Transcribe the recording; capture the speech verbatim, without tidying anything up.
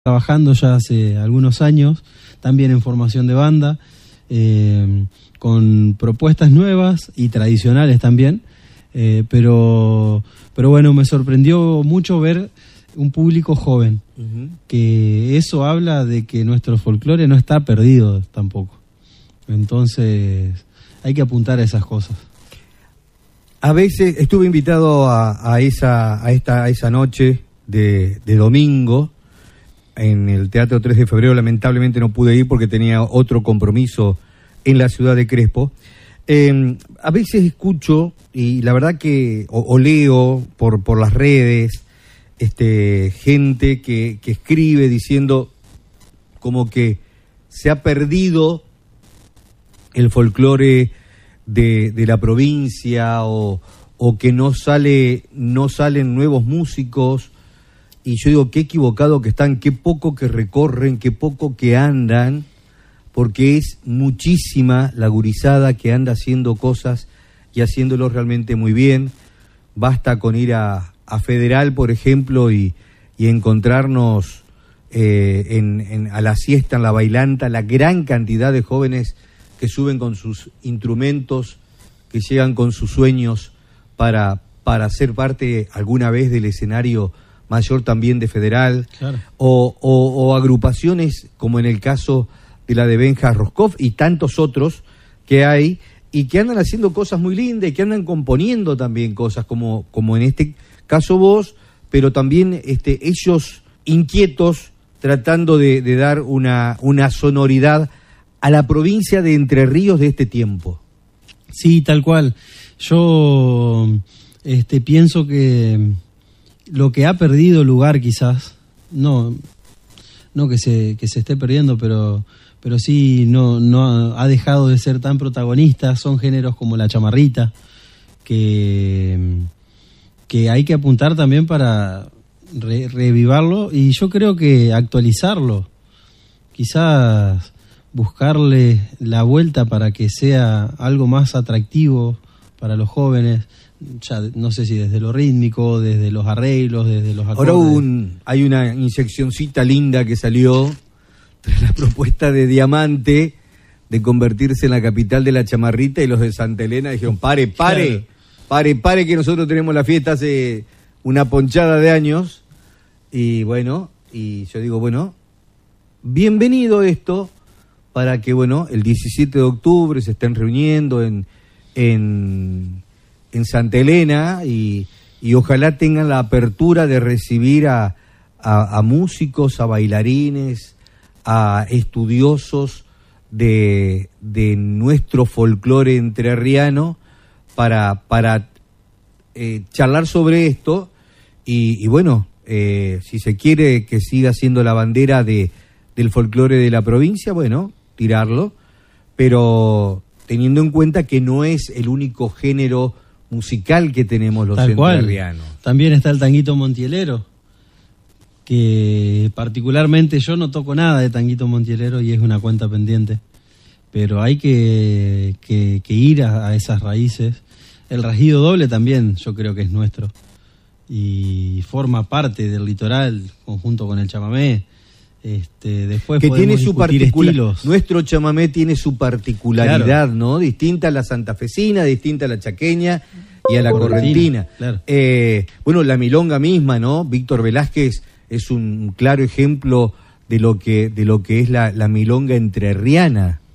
trabajando ya hace algunos años, también en formación de banda, eh, con propuestas nuevas y tradicionales también, eh, pero, pero bueno, me sorprendió mucho ver un público joven, uh-huh. que eso habla de que nuestro folclore no está perdido tampoco. Entonces hay que apuntar a esas cosas. A veces estuve invitado a, a esa a esta a esa noche de, de domingo en el Teatro tres de febrero. Lamentablemente no pude ir porque tenía otro compromiso en la ciudad de Crespo. Eh, a veces escucho, y la verdad que, o, o leo por, por las redes, este, gente que, que escribe diciendo como que se ha perdido el folclore de, de la provincia, o, o que no sale, no salen nuevos músicos. Y yo digo, qué equivocado que están, qué poco que recorren, qué poco que andan, porque es muchísima la gurizada que anda haciendo cosas y haciéndolo realmente muy bien. Basta con ir a, a Federal, por ejemplo, y, y encontrarnos eh, en, en, a la siesta, en la bailanta, la gran cantidad de jóvenes que suben con sus instrumentos, que llegan con sus sueños para, para ser parte alguna vez del escenario mayor también de Federal, claro. o, o, o agrupaciones como en el caso de la de Benja Roscoff y tantos otros que hay, y que andan haciendo cosas muy lindas y que andan componiendo también cosas, como, como en este caso vos, pero también este, ellos inquietos tratando de, de dar una, una sonoridad a la provincia de Entre Ríos de este tiempo. Sí, tal cual. Yo este, pienso que lo que ha perdido lugar quizás, no, no que se, que se esté perdiendo, pero, pero sí no, no ha dejado de ser tan protagonista, son géneros como la chamarrita, que, que hay que apuntar también para re, revivarlo, y yo creo que actualizarlo, quizás buscarle la vuelta para que sea algo más atractivo para los jóvenes. Ya no sé si desde lo rítmico, desde los arreglos, desde los acordes. Ahora un, hay una inyeccioncita linda que salió tras la propuesta de Diamante de convertirse en la capital de la chamarrita, y los de Santa Elena dijeron, pare, pare, claro. pare, pare, que nosotros tenemos la fiesta hace una ponchada de años. Y bueno, y yo digo, bueno, bienvenido esto, para que, bueno, el diecisiete de octubre se estén reuniendo en... en en Santa Elena, y, y ojalá tengan la apertura de recibir a, a, a músicos, a bailarines, a estudiosos de, de nuestro folclore entrerriano para, para eh, charlar sobre esto, y, y bueno, eh, si se quiere que siga siendo la bandera de, del folclore de la provincia, bueno, tirarlo, pero teniendo en cuenta que no es el único género musical que tenemos los entrerrianos. También está el tanguito montielero, que particularmente yo no toco nada de tanguito montielero y es una cuenta pendiente, pero hay que, que, que ir a, a esas raíces. El rasguido doble también yo creo que es nuestro y forma parte del litoral conjunto con el chamamé. Este, después que tiene su particular, estilos. Nuestro chamamé tiene su particularidad, claro. ¿no? Distinta a la santafesina, distinta a la chaqueña y a la correntina. Claro. Eh, bueno, la milonga misma, ¿no? Víctor Velázquez es un claro ejemplo de lo que, de lo que es la, la milonga entrerriana.